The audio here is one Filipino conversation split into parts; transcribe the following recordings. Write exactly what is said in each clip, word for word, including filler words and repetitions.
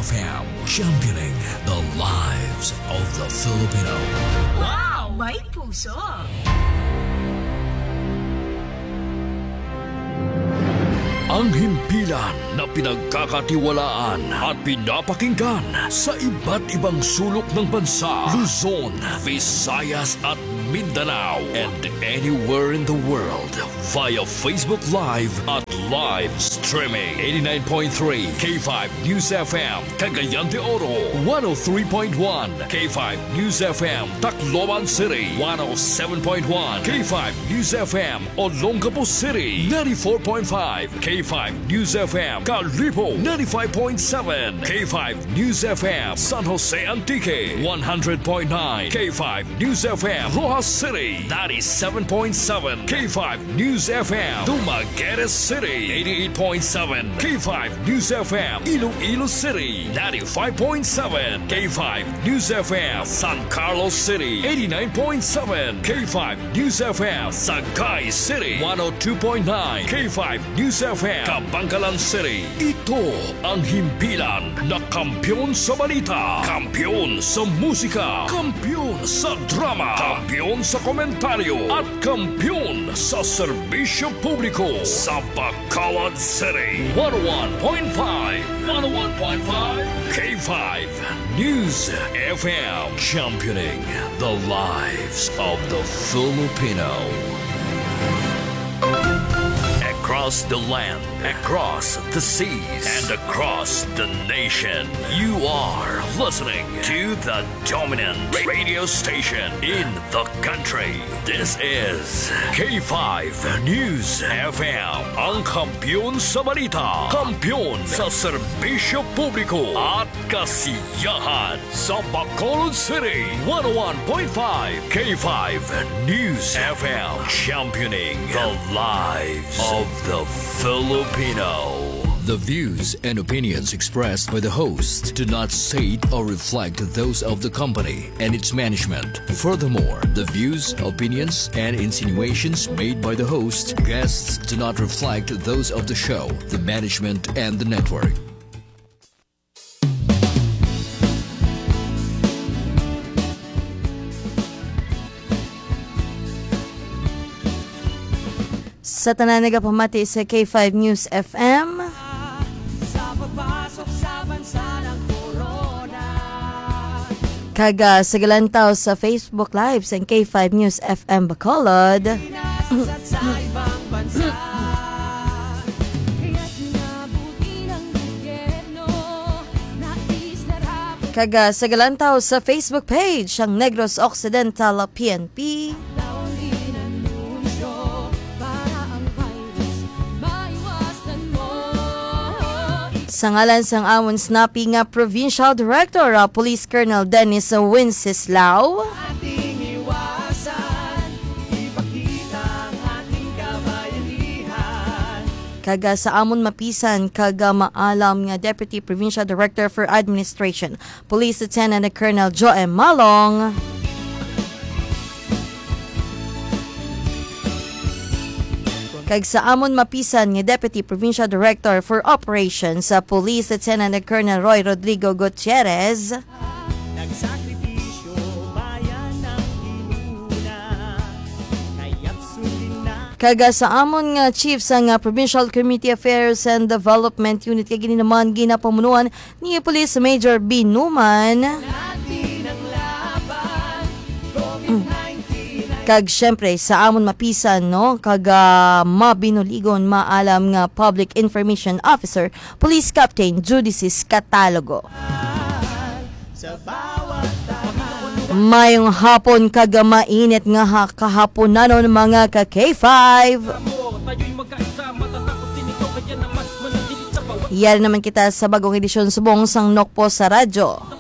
F M, championing the lives of the Filipino. Wow! May puso! Ang himpilan na pinagkakatiwalaan at pinapakinggan sa iba't ibang sulok ng bansa, Luzon, Visayas at Mindanao, and anywhere in the world via Facebook Live at live streaming. eighty-nine point three K five News F M, Cagayan de Oro, one oh three point one K five News F M, Tacloban City, one oh seven point one K five News F M, Olongapo City, ninety-four point five K five News F M, Calipo, ninety-five point seven K five News F M, San Jose Antique, one hundred point nine K five News F M, Rojas City, ninety-seven point seven K five News F M, Dumaguete City, eighty-eight point seven K five News F M, Iloilo City, ninety-five point seven K five News F M, San Carlos City, eighty-nine point seven K five News F M, Sagay City, one oh two point nine K five News F M, Kabangkalan City. Ito ang himpilan na kampyon sa balita, kampyon sa musika, kampyon sa drama, kampyon sa komentaryo, at kampyon sa serbisyo publiko sa Bacolod City. one oh one point five, one oh one point five K five News F M, championing the lives of the Filipino. Across the land, across the seas, and across the nation, you are listening to the dominant radio station in the country. This is K five News F M, ang kampyon sa balita, kampyon sa serbisyo publiko at kasiyahan sa Bacolod City. one oh one point five K five News F M, championing the lives of the Filipino. The views and opinions expressed by the host do not state or reflect those of the company and its management. Furthermore, the views, opinions, and insinuations made by the host, guests do not reflect those of the show, the management, and the network. Sa tanan nagapamati sa K five News F M. Kaga sa galantaw sa Facebook Live sa K five News F M Bacolod. Kaga sa galantaw sa Facebook page ang Negros Occidental P N P. Sa ngalan sang amon snappy nga Provincial Director uh, Police Colonel Dennis Wenceslao. Kaga sa amon mapisan kaga maalam nga Deputy Provincial Director for Administration Police Lieutenant Colonel Joe Malong. Kag sa amon mapisan nga Deputy Provincial Director for Operations sa Police Lieutenant Colonel Roy Rodrigo Gutierrez. Kaga sa amon nga Chief sa nga Provincial Community Affairs and Development Unit kag gini naman ginapamunuan ni Police Major B. Numan. Kag syempre sa amon mapisan no kag uh, mabinuligon maalam nga Public Information Officer Police Captain Judicis Catalogo. Mayong hapon kag mainit nga ha, kahapon nanon mga ka K five. Yan naman kita sa bagong edisyon subong sang Nokpo sa radyo.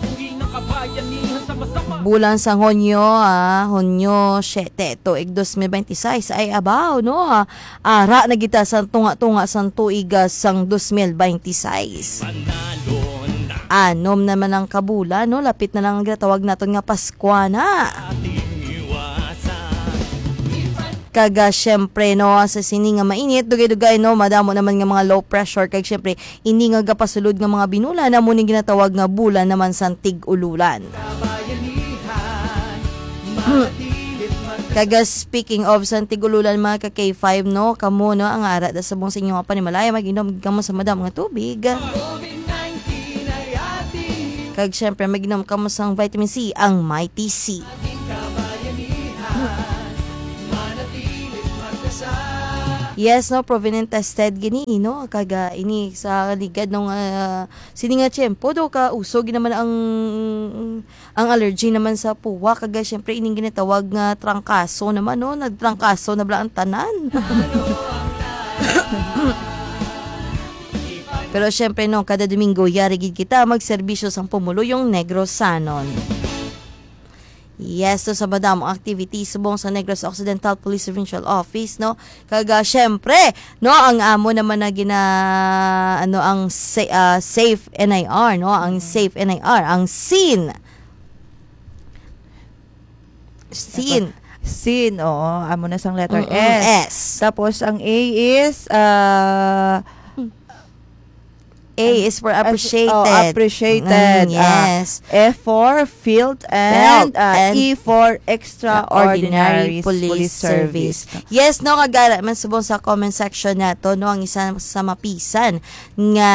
Bulan sang Hunyo, ah, Hunyo siyete, tuig twenty twenty-six ay abaw, no? Ah, ara na kita sa tunga-tunga sang tuig sang twenty twenty-six. Anom naman ang kabula, no? Lapit na lang ang tawag naton nga Paskwa na. kaga syempre no sa sini nga mainit dugay-dugay no madamo naman nga mga low pressure kag syempre ini nga gapasulod nga mga binula na mo ning ginatawag nga bulan naman sa tig-ululan. Kaga speaking of sa tig-ululan mga ka K five no kamo no ang ara da sa bong sa inyo nga panimalaya mag-inom kamo sa madam nga tubig. Kag syempre mag-inom kamo sang vitamin C ang Mighty C. Yes, no, provenient tested gini, no, kaga ini sa ligad ng uh, sini nga tiyempo do ka usog naman ang ang allergy naman sa puwa kaga syempre ining ginatawag nga trangkaso naman no, nagtrangkaso na bala ang tanan. Pero syempre no, kada Domingo yari gid kita magserbisyo sang pumuluyong Negros Sanon. Yes, so sa badamong activities subong sa Negros Occidental Police Provincial Office, no? Kaga syempre, no, ang amo naman na gina ano ang sa, uh, Safe N I R, no? Ang Safe N I R, ang scene. Scene. Scene, oo. Amo na sang letter Mm-mm, S. S. Tapos ang A is uh, A is for appreciated. Oh, appreciated. Mm, yes. Uh, F for field and, Felt uh, and E for extraordinary police, police service. service. Yes, no, kagara man subong sa comment section nato no ang isa sa mapisan nga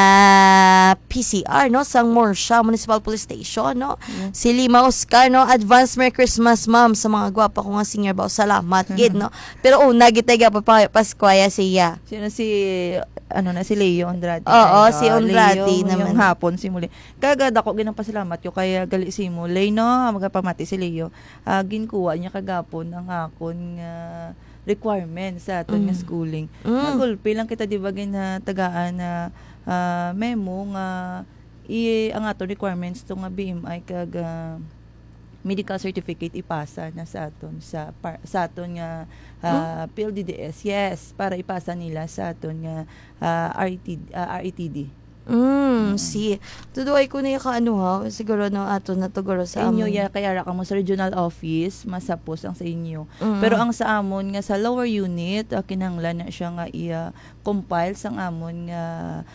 P C R no sang Morsha Municipal Police Station no. Yeah. Si Lima Oscar no, advance Merry Christmas ma'am sa mga gwapa ko nga senior ba. Salamat gid no. Pero una gitay pa Paskwaya siya. Sino si ano na si Leo Andrade. Oo, Ay, si uh, Andrade Leo, naman. Yung hapon simuli. Kagad ako ginang pasalamat yo kaya gali si mo. Lay no, magapamati si Leo. Uh, ginkuha niya kagapon ang akon nga uh, requirement sa aton Mm. nga schooling. Mm. Nagulpi lang kita di ba na tagaan na uh, memo nga i ang aton requirements to nga B M I kag uh, medical certificate ipasa na sa aton sa par, sa aton nga uh, P L D D S. Yes, para ipasa nila sa aton nga uh, R E T D, uh, R E T D. Mm, si tuduay ko na yung kaano ha siguro no ato na tuguro sa inyo amon. ya kaya ra kamo sa regional office masapos ang sa inyo. Mm. Pero ang sa amon nga sa lower unit uh, kinahanglan na siya nga iya compile sang amon nga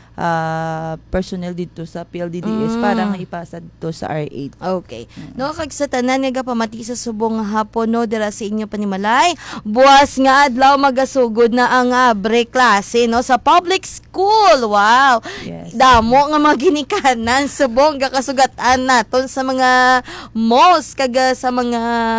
uh, personnel dito sa P L D D S Mm. para nga ipasa dito sa R eight. Okay. No kag sa tanan nga pamati sa subong hapon no dira sa inyo panimalay. Buwas nga adlaw magasugod na ang uh, break klase no sa public school. Wow. Yes. Damo nga mga ginikanan subong kakasugatan naton sa mga malls kaga sa mga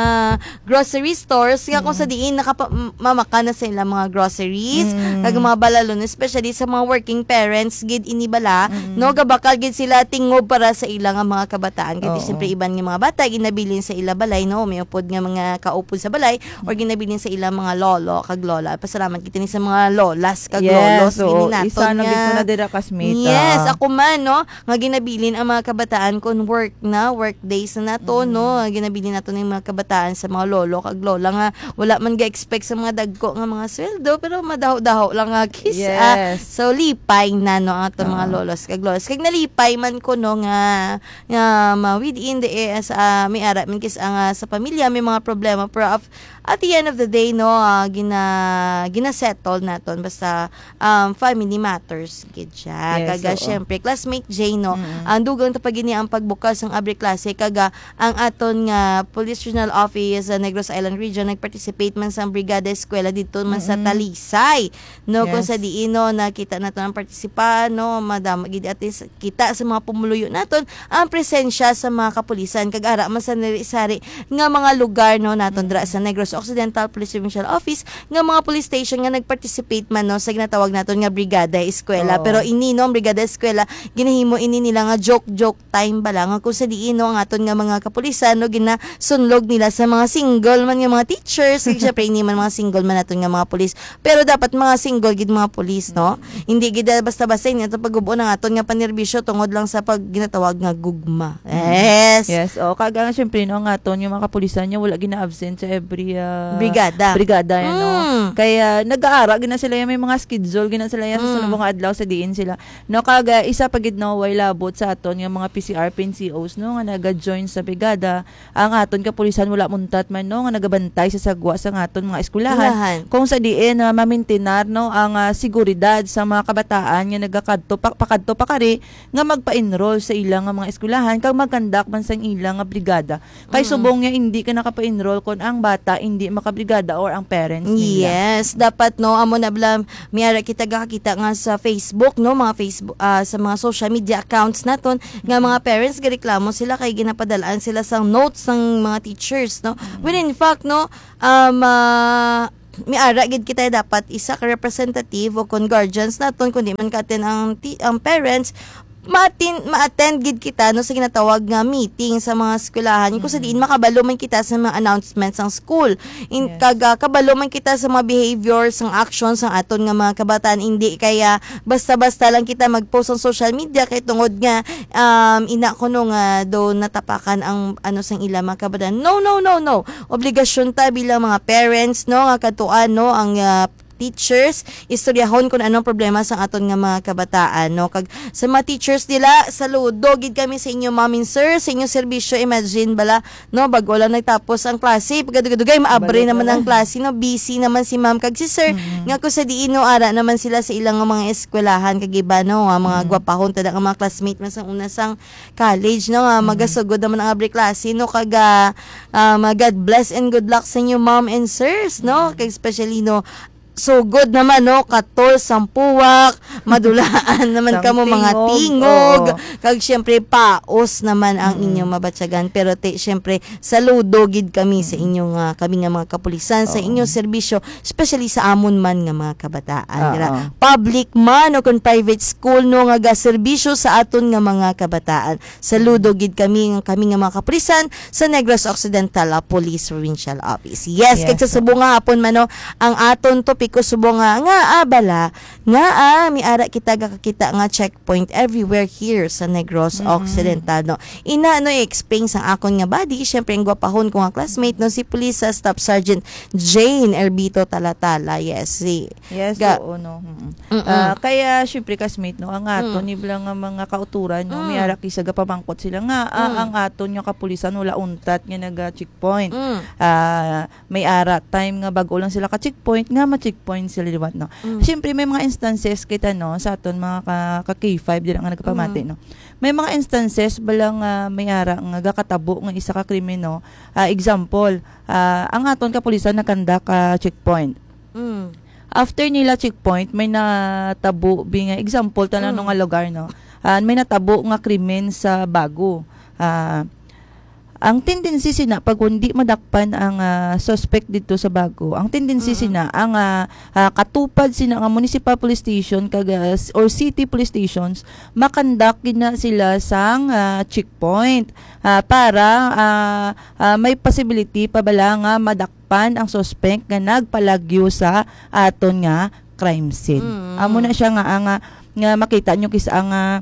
grocery stores nga kung sa diin nakapamaka na sa ilang mga groceries Mm. kag mga balalon especially sa mga working parents gid inibala Mm. no gabakal gid sila tingob para sa ilang nga mga kabataan kay Oo. siyempre iban nga mga bata ginabilin sa ila balay no may upod nga mga kaupod sa balay or ginabilin sa ilang mga lolo kag lola. Pasalamat kita ni sa mga lolas kag lolos so, gini naton isa na gid ko nga. na dira kasmita. Yes, ako man no, nga ginabilin ang mga kabataan kon work na, work days na nato Mm. no, ginabilin nato ng mga kabataan sa mga lolo kag lola nga wala man ga-expect sa mga dagko nga mga sweldo pero madaho-daho lang nga kis. Yes. Ah, so lipay na no ang ato mga Oo. lolos kag lolas. Kag nalipay man ko no nga nga ma within the uh, sa uh, may ara man kis ang uh, sa pamilya may mga problema pero of, at the end of the day no uh, gina gina-settle naton basta um, family matters gid siya. Yes, Kaga oo. syempre classmate Jay no Mm. ang dugang ta pagini ang pagbukas ng abri klase kaga ang aton nga Police Regional Office sa Negros Island Region nagparticipate man sa Brigada Eskwela dito man sa Mm-mm. Talisay no Yes. kung sa diin no nakita naton ang partisipan no madam gid atis kita sa mga pumuluyo naton ang presensya sa mga kapulisan kag ara man sa sari nga mga lugar no naton dra sa Negros Occidental Police Provincial Office nga mga police station nga nagparticipate man no sa ginatawag naton nga Brigada Eskwela. Oo. Pero ini no ang Brigada Eskwela ginahimo ini nila nga joke joke time ba lang kung sa diin no ang aton nga mga kapulisan no ginasunlog nila sa mga single man nga mga teachers kag syempre ini man mga single man naton nga mga pulis pero dapat mga single gid mga mga pulis, no? Hindi gid basta-basta ini ato pag-ubo ng aton nga panerbisyo tungod lang sa pag ginatawag nga gugma. Yes. Yes, o kaga nga syempre no nga ton yung mga kapulisan niya wala gina-absent sa every uh, Brigada. Brigada yan, no. Mm. Kaya nag-aara gina sila yan, may mga schedule gina sila yan sa sunod nga adlaw sa diin sila. No kaga isa pagid no way labot sa aton yung mga P C R P N C Os no nga naga-join sa brigada. Ang aton kapulisan wala muntat man no nga nagabantay sa sagwa sa aton mga eskwelahan. Ulahan. Kung sa diin na uh, mamintinar no ang uh, seguridad sa mga kabataan nga nagakadto pa, pakadto pa kari nga magpa-enroll sa ilang nga mga eskwelahan kag magkandak man sang ilang nga brigada. Kay subong nga hindi ka nakapa-enroll kon ang bata hindi makabrigada or ang parents nila. Yes, dapat no amo na blam miyara kita gakita nga sa Facebook no, mga Facebook ah, sa mga social media accounts naton nga mga parents gireklamo sila kay ginapadalaan sila sang notes ng mga teachers no. When in fact no um uh, miara gid kita dapat isa ka representative o kon guardians naton kundi man katen ang ti- ang parents matin ma-attend gid kita no sa ginatawag nga meeting sa mga eskwelahan mm-hmm. kung sa diin makabalo man kita sa mga announcements ng school in yes. kaga kabalo man kita sa mga behaviors ang actions ng aton nga mga kabataan hindi kaya basta-basta lang kita mag-post sa social media kay tungod nga um, ina ko no nga do natapakan ang ano sang ila mga kabataan no no no no obligasyon ta bilang mga parents no nga katuan no ang uh, teachers istoryahon kung anong problema sa aton nga mga kabataan no kag sa mga teachers nila saludo gid kami sa inyo ma'am and sir sa inyong serbisyo imagine bala no bago lang nagtapos ang klase pagdugay maabre naman ang klase no busy naman si ma'am kag si sir mm-hmm. nga ko sa diin no ara naman sila sa ilang mga eskwelahan kag iba no nga mga mm-hmm. gwapahon tada nga mga classmate man sa una sang college no nga mm-hmm. magasugod naman ang abre klase no kag uh, God bless and good luck sa inyo ma'am and sirs no mm-hmm. kag especially no so good naman no katol sampuwak madulaan naman kamo mga tingog oh. kag syempre paos naman ang mm. inyong mabatyagan pero te syempre saludo gid kami mm. sa inyong uh, kami nga mga kapulisan oh. sa inyong serbisyo especially sa amon man nga mga kabataan oh. Gira, public man o kon private school no nga serbisyo sa aton nga mga kabataan saludo gid kami kami nga mga kapulisan sa Negros Occidental Police Provincial Office yes, yes kag sa subong nga hapon man no ang aton to ko subong nga nga abala nga ah, miara kita gakakita nga checkpoint everywhere here sa Negros mm-hmm. Occidental no ina no explain sa akon nga body syempre ang gwapahon ko nga classmate no si Police uh, Staff Sergeant Jane Erbito Talatala yes si yes ga, oo no mm-hmm. uh, kaya syempre classmate no ang aton mm. iblang nga mga kauturan no mm. miara kisa gapamangkot sila nga mm. ah, ang aton nga kapulisan wala untat nga naga checkpoint mm. uh, may ara time nga bago lang sila ka checkpoint nga ma points sila liwat no. Mm. Siyempre may mga instances kita no sa aton mga ka K five dira nga nagpamati mm. no. May mga instances balang uh, may ara nga gakatabo nga isa ka krimen no. Uh, example, uh, ang aton kapulisan nakanda ka checkpoint. Mm. After nila checkpoint may natabo bi nga example tanan mm. nga lugar no. Uh, may natabo nga krimen sa Bago. Uh, ang tendency sina pag hindi madakpan ang uh, suspect dito sa Bago ang tendency mm-hmm. sina ang uh, uh, katupad sina nga municipal police station kag uh, or city police stations makandak gina sila sang uh, checkpoint uh, para uh, uh, may possibility pabala nga madakpan ang suspect nga nagpalagyo sa aton nga crime scene mm-hmm. amo na siya nga ang uh, nga makita nyo kisa ang uh,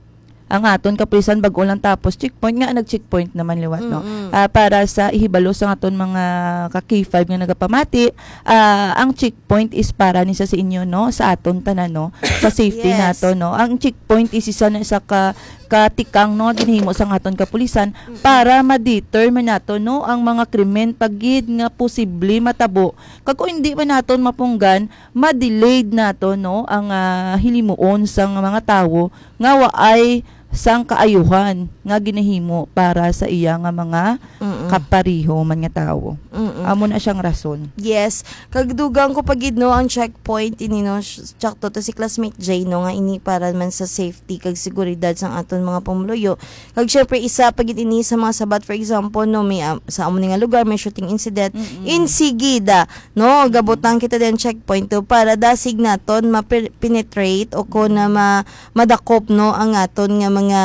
ang aton kapulisan bago lang tapos checkpoint nga nag-checkpoint naman liwat no mm-hmm. uh, para sa ihibalo sa aton mga ka K five nga nagapamati uh, ang checkpoint is para ni sa inyo no sa aton tanan no sa safety yes. nato no ang checkpoint is isa na isa ka katikang no ginhimo sa aton kapulisan mm-hmm. para ma-determine nato no ang mga krimen pagid nga posible matabo kag kung hindi man naton mapunggan ma-delayed nato no ang uh, hilimuon sang mga tawo nga waay sang kaayuhan nga ginahimo para sa iya nga mga Mm-mm. kapariho man nga tawo. Amo na siyang rason. Yes, kagdugang ko pagid no ang checkpoint ini no sakto to si classmate Jay no nga ini para man sa safety kag seguridad sang aton mga pumuluyo. Kag syempre isa pagid ini sa mga sabat for example no may um, sa amo nga lugar may shooting incident Mm-mm. in Sigida no gabutang kita den checkpoint to para dasig naton ma-penetrate o ko na ma madakop no ang aton nga mga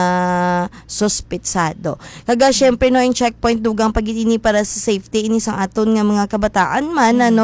suspetsado. Kaga syempre no yung checkpoint dugang pagid ini para sa safety ini sang aton nga mga kabataan man mm. ano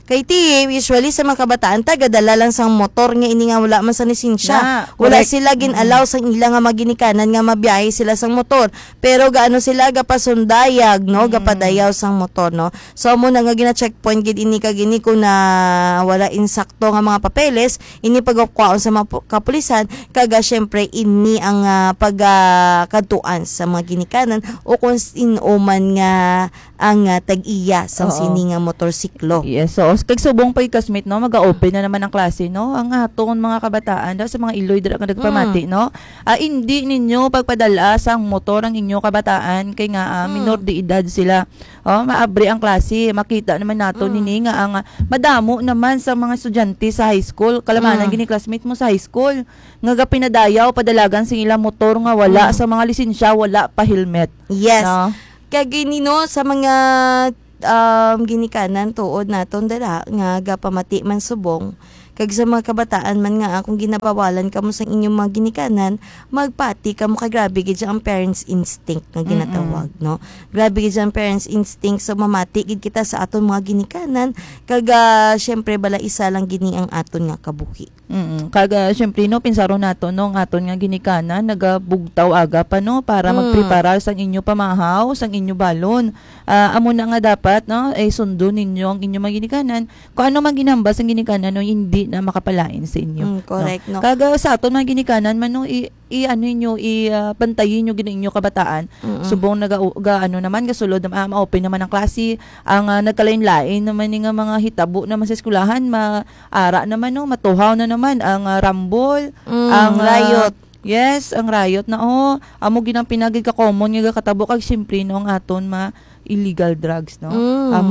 Kay ti, usually sa mga kabataan, tagadala lang sang motor nga ini nga wala man sa lisensya. Na, Wala correct. sila ginalaw sang ila nga maginikanan nga mabiyahe sila sang motor. Pero gaano sila gapasundayag, no? Gapadayaw sang motor, no? So, muna nga gina-checkpoint gid ini ka gini kung na wala insakto nga mga papeles, ini pagkukwaon sa mga pu- kapulisan, kaga syempre ini ang uh, pagkatuan sa mga ginikanan o kung inuman nga ang uh, tag-iya sang Oo. sini nga motorsiklo. Yes, so kag subong pa kasmate no, mag-open na naman ang klase no. Ang aton mga kabataan daw sa mga Iloy dira nga nagpamati no. Ah, hindi ninyo pagpadala sang motor ang inyo kabataan kay nga ah, minor de edad sila. Oh, maabri ang klase, makita naman nato nini nga ang ah, madamo naman sa mga estudyante sa high school. Kalamanan gini classmate mo sa high school nga ga pinadayaw padalagan sing ilang motor nga wala sa mga lisensya, wala pa helmet. Yes. No? Kaya ginino sa mga um, ginikanan tuod naton dala nga gapamati man subong kag sa mga kabataan man nga kung ginabawalan kamo sa inyong mga ginikanan magpati kamo kay grabe gid ang parents instinct nga ginatawag no grabe gid ang parents instinct so mamati gid kita sa aton mga ginikanan kag uh, syempre bala isa lang gini ang aton nga kabuhi. Mm. Kaga syempre no pinsaro nato no ang aton nga ginikanan nagabugtaw aga pa no para Mm. magprepara sang inyo pamahaw, sang inyo balon. Ah, amo na nga dapat no ay sundo ninyo ang inyo mga ginikanan. Kung ano man ginambas ang ginikanan no hindi na makapalain sa inyo. Mm, correct, no? Kaga sa aton mga ginikanan man no i, i ano inyo i uh, bantayin nyo gini inyo kabataan. Mm-mm. Subong naga ga, ano naman gasulod na um, open naman ang klase. Ang uh, nagkalain-lain naman ni nga mga hitabo naman sa eskwelahan, maara naman no, matuhaw na naman ang uh, rambol, Mm, ang uh, riot. Yes, ang riot na oh, amo ginang pinagig ka common nga katabo kag simpre no ang aton ma illegal drugs no. Mm. Amo